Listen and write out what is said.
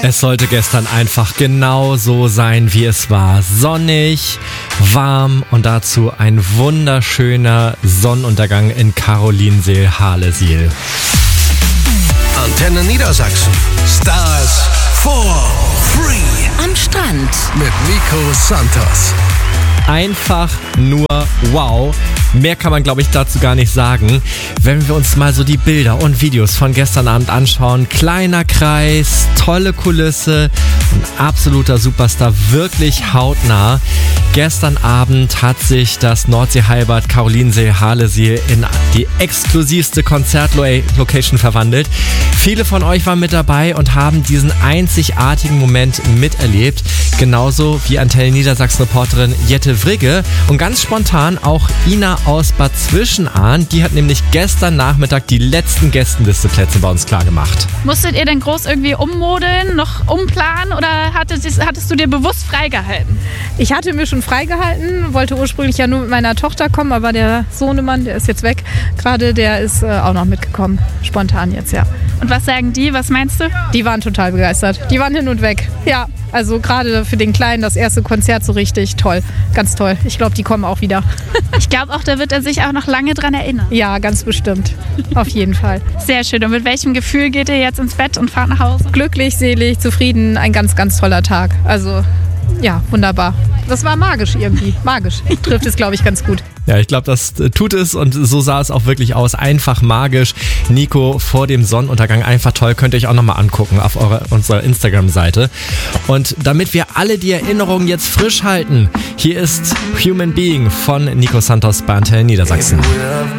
Es sollte gestern einfach genau so sein, wie es war. Sonnig, warm und dazu ein wunderschöner Sonnenuntergang in Karolinsee-Halesiel. Antenne Niedersachsen. Stars for free. Am Strand. Mit Nico Santos. Einfach nur wow. Mehr kann man, glaube ich, dazu gar nicht sagen. Wenn wir uns mal so die Bilder und Videos von gestern Abend anschauen. Kleiner Kreis, tolle Kulisse, ein absoluter Superstar, wirklich hautnah. Gestern Abend hat sich das Nordsee-Heilbad Karolinsee-Halesiel in die exklusivste Konzertlocation verwandelt. Viele von euch waren mit dabei und haben diesen einzigartigen Moment miterlebt. Genauso wie Antenne Niedersachsen-Reporterin Jette Vrigge und ganz spontan auch Ina aus Bad Zwischenahn. Die hat nämlich gestern Nachmittag die letzten Gästenlisteplätze bei uns klargemacht. Musstet ihr denn groß irgendwie ummodeln, noch umplanen oder hattest du dir bewusst freigehalten? Ich hatte mir schon freigehalten, wollte ursprünglich ja nur mit meiner Tochter kommen, aber der Sohnemann, der ist jetzt weg, gerade der ist auch noch mitgekommen, spontan jetzt, ja. Und was sagen die, was meinst du? Die waren total begeistert, die waren hin und weg, ja. Also gerade für den Kleinen das erste Konzert so richtig toll, ganz toll. Ich glaube, die kommen auch wieder. Ich glaube auch, da wird er sich auch noch lange dran erinnern. Ja, ganz bestimmt, auf jeden Fall. Sehr schön. Und mit welchem Gefühl geht ihr jetzt ins Bett und fahrt nach Hause? Glücklich, selig, zufrieden, ein ganz, ganz toller Tag. Also ja, wunderbar. Das war magisch irgendwie, magisch. Trifft es, glaube ich, ganz gut. Ja, ich glaube, das tut es und so sah es auch wirklich aus. Einfach magisch. Nico vor dem Sonnenuntergang, einfach toll. Könnt ihr euch auch nochmal angucken auf unserer Instagram-Seite. Und damit wir alle die Erinnerungen jetzt frisch halten, hier ist Human Being von Nico Santos bei Antenne Niedersachsen.